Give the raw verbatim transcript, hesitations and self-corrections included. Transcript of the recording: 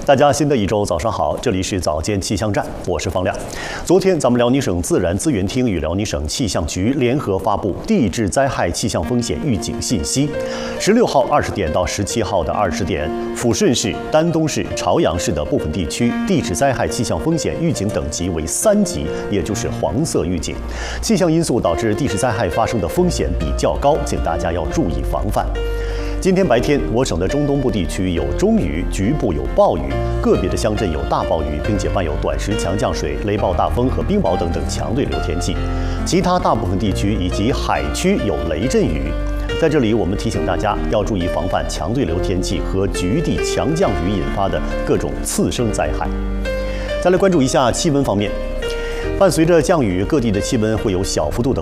大家新的一周早上好，这里是早间气象站，我是方亮。昨天咱们辽宁省自然资源厅与辽宁省气象局联合发布地质灾害气象风险预警信息。十六号二十点到十七号的二十点，抚顺市、丹东市、朝阳市的部分地区地质灾害气象风险预警等级为三级，也就是黄色预警。气象因素导致地质灾害发生的风险比较高，请大家要注意防范。今天白天，我省的中东部地区有中雨，局部有暴雨，个别的乡镇有大暴雨，并且伴有短时强降水、雷暴大风和冰雹等等强对流天气。其他大部分地区以及海区有雷阵雨。在这里，我们提醒大家要注意防范强对流天气和局地强降雨引发的各种次生灾害。再来关注一下气温方面。伴随着降雨，各地的气温会有小幅度的